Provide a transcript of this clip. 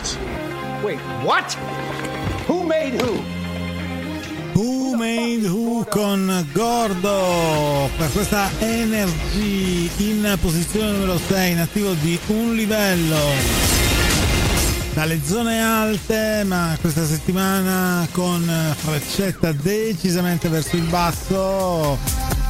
What? Wait, what? Who made who? Who Made Who con Gordo per questa Energy in posizione numero 6, in attivo di un livello dalle zone alte, ma questa settimana con freccetta decisamente verso il basso.